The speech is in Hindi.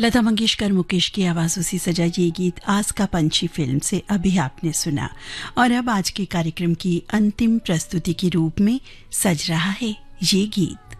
लता मंगेशकर मुकेश की आवाजों से सजा ये गीत आज का पंछी फिल्म से अभी आपने सुना। और अब आज के कार्यक्रम की अंतिम प्रस्तुति के रूप में सज रहा है ये गीत।